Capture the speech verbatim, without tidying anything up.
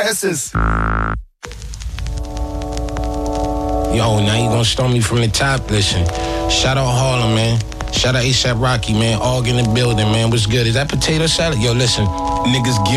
essence. Yo, now you gonna storm me from the top. Listen, shout out Harlem, man. Shout out ASAP Rocky, man. All in the building, man. What's good? Is that potato salad? Yo, listen, niggas give